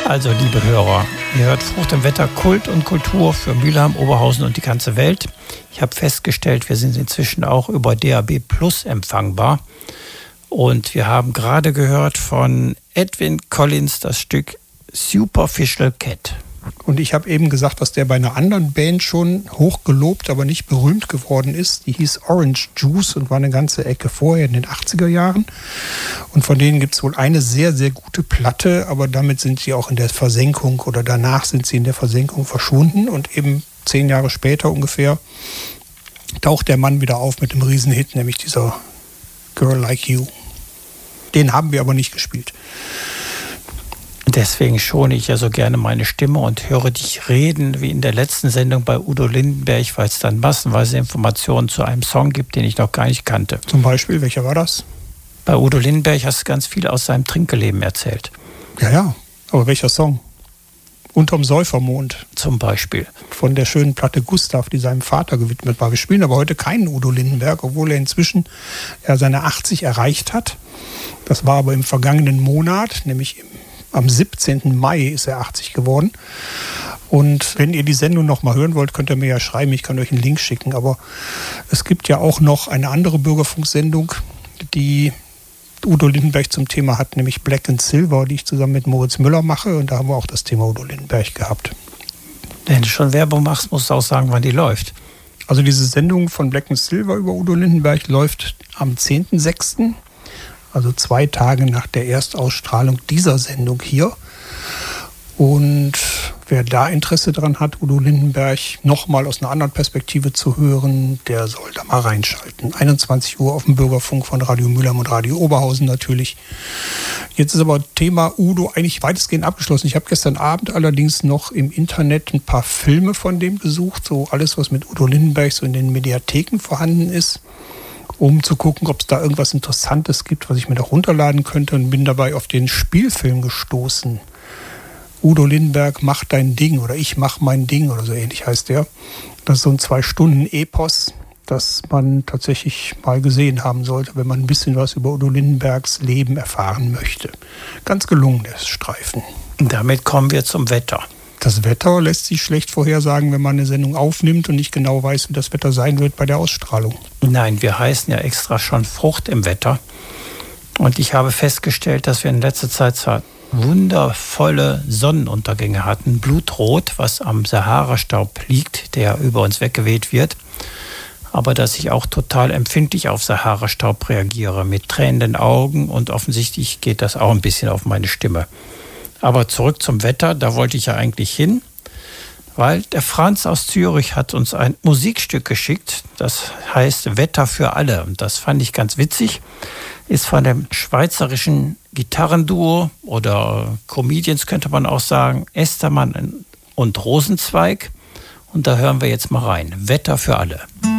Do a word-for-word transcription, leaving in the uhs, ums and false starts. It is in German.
Also, liebe Hörer, ihr hört Frucht im Wetter, Kult und Kultur für Mülheim, Oberhausen und die ganze Welt. Ich habe festgestellt, wir sind inzwischen auch über D A B Plus empfangbar. Und wir haben gerade gehört von Edwyn Collins das Stück Superficial Cat. Und ich habe eben gesagt, dass der bei einer anderen Band schon hochgelobt, aber nicht berühmt geworden ist. Die hieß Orange Juice und war eine ganze Ecke vorher in den achtziger Jahren. Und von denen gibt es wohl eine sehr, sehr gute Platte, aber damit sind sie auch in der Versenkung oder danach sind sie in der Versenkung verschwunden. Und eben zehn Jahre später ungefähr taucht der Mann wieder auf mit einem Riesenhit, nämlich dieser Girl Like You. Den haben wir aber nicht gespielt. Deswegen schone ich ja so gerne meine Stimme und höre dich reden, wie in der letzten Sendung bei Udo Lindenberg, weil es dann massenweise Informationen zu einem Song gibt, den ich noch gar nicht kannte. Zum Beispiel, welcher war das? Bei Udo Lindenberg hast du ganz viel aus seinem Trinkgeleben erzählt. Ja, ja, aber welcher Song? Unterm Säufermond. Zum Beispiel. Von der schönen Platte Gustav, die seinem Vater gewidmet war. Wir spielen aber heute keinen Udo Lindenberg, obwohl er inzwischen ja, seine achtzig erreicht hat. Das war aber im vergangenen Monat, nämlich im Am siebzehnten Mai ist er achtzig geworden. Und wenn ihr die Sendung noch mal hören wollt, könnt ihr mir ja schreiben. Ich kann euch einen Link schicken. Aber es gibt ja auch noch eine andere Bürgerfunksendung, die Udo Lindenberg zum Thema hat, nämlich Black and Silver, die ich zusammen mit Moritz Müller mache. Und da haben wir auch das Thema Udo Lindenberg gehabt. Wenn du schon Werbung machst, musst du auch sagen, wann die läuft. Also diese Sendung von Black and Silver über Udo Lindenberg läuft am zehnten sechsten Also zwei Tage nach der Erstausstrahlung dieser Sendung hier. Und wer da Interesse dran hat, Udo Lindenberg nochmal aus einer anderen Perspektive zu hören, der soll da mal reinschalten. einundzwanzig Uhr auf dem Bürgerfunk von Radio Mülheim und Radio Oberhausen natürlich. Jetzt ist aber Thema Udo eigentlich weitestgehend abgeschlossen. Ich habe gestern Abend allerdings noch im Internet ein paar Filme von dem gesucht. So alles, was mit Udo Lindenberg so in den Mediatheken vorhanden ist, um zu gucken, ob es da irgendwas Interessantes gibt, was ich mir da runterladen könnte, und bin dabei auf den Spielfilm gestoßen. Udo Lindenberg macht dein Ding oder ich mach mein Ding oder so ähnlich heißt der. Das ist so ein Zwei-Stunden-Epos, das man tatsächlich mal gesehen haben sollte, wenn man ein bisschen was über Udo Lindenbergs Leben erfahren möchte. Ganz gelungen, der Streifen. Damit kommen wir zum Wetter. Das Wetter lässt sich schlecht vorhersagen, wenn man eine Sendung aufnimmt und nicht genau weiß, wie das Wetter sein wird bei der Ausstrahlung. Nein, wir heißen ja extra schon Frucht im Wetter. Und ich habe festgestellt, dass wir in letzter Zeit zwar wundervolle Sonnenuntergänge hatten, blutrot, was am Sahara-Staub liegt, der über uns weggeweht wird, aber dass ich auch total empfindlich auf Sahara-Staub reagiere, mit tränenden Augen, und offensichtlich geht das auch ein bisschen auf meine Stimme. Aber zurück zum Wetter, da wollte ich ja eigentlich hin, weil der Franz aus Zürich hat uns ein Musikstück geschickt, das heißt Wetter für alle. Und das fand ich ganz witzig, ist von dem schweizerischen Gitarrenduo oder Comedians könnte man auch sagen, Estermann und Rosenzweig. Und da hören wir jetzt mal rein. Wetter für alle.